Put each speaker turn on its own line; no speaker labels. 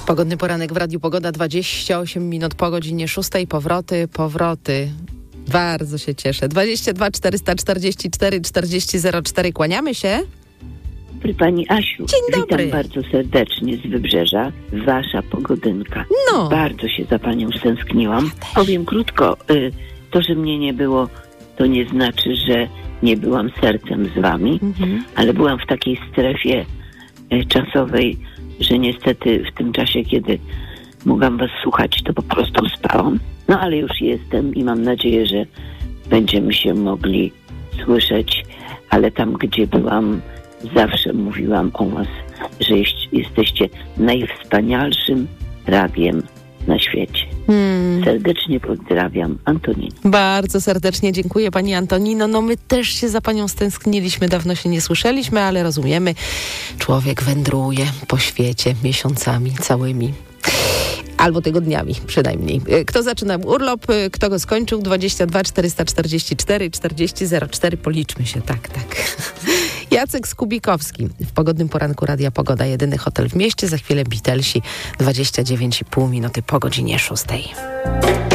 Pogodny poranek w Radiu Pogoda, 28 minut po godzinie 6. Powroty. Bardzo się cieszę. 22 444 40 04. Kłaniamy się.
Pani Asiu,
Dzień dobry.
Witam bardzo serdecznie z Wybrzeża. Wasza Pogodynka.
No.
Bardzo się za panią stęskniłam. Powiem krótko, to, że mnie nie było, to nie znaczy, że nie byłam sercem z wami, ale byłam w takiej strefie czasowej, że niestety w tym czasie, kiedy mogłam was słuchać, to po prostu spałam. No ale już jestem i mam nadzieję, że będziemy się mogli słyszeć, ale tam, gdzie byłam, zawsze mówiłam o was, że jesteście najwspanialszym radiem na świecie. Serdecznie pozdrawiam, Antonina.
Bardzo serdecznie dziękuję pani Antonino. No my też się za panią stęskniliśmy, dawno się nie słyszeliśmy, ale rozumiemy, człowiek wędruje po świecie miesiącami całymi. Albo tygodniami przynajmniej. Kto zaczynał urlop, kto go skończył, 22 444 40 04. Policzmy się, tak. Jacek Skubikowski w pogodnym poranku Radia Pogoda, jedyny hotel w mieście. Za chwilę Beatlesi, 29,5 minuty po godzinie 6.